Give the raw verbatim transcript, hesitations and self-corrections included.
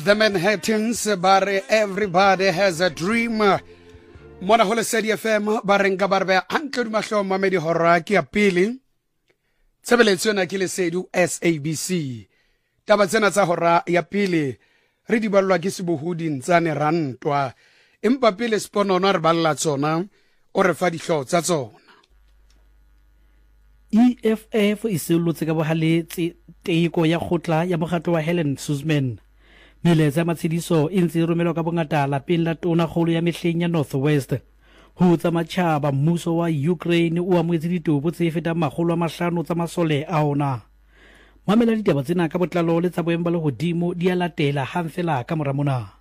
The Manhattans, but everybody has a dream. Mona hole Sedi F M, barenga barbe antle du mahlo mamedi hora ki apili. Tsebeletso na ke le sedu S A B C. Taba tsena tsa hora ya pele re di balwa ke sebohudi ntsane rantwa. Empa pele sponono re balla tsona o re fa dihlo tsa tsona. E F F e selotse ka bohaletse teiko ya khotla ya mogato wa Helen Suzman. Miletsa matshidiso e ntse romelo ka bongata lapeng la tona kgolo ya mehleng ya North West. Ho tsa matjhaba mmuso wa Ukraine o amoetse ditobo tse fetang makgolo a mahlano tsa masole a ona. Mamela ditaba tsena ka botlalo le tsa boemba le hodimo di a latela hang fela ka mora mona.